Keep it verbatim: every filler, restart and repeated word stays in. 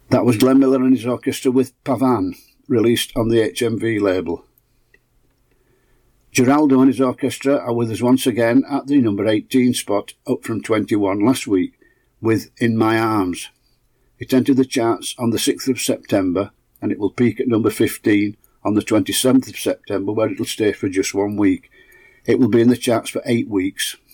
That was Glenn Miller and his orchestra with Pavan, released on the H M V label. Geraldo and his orchestra are with us once again at the number eighteen spot, up from twenty-one last week, with In My Arms. It entered the charts on the sixth of September, and it will peak at number fifteen on the twenty-seventh of September, where it will stay for just one week. It will be in the charts for eight weeks.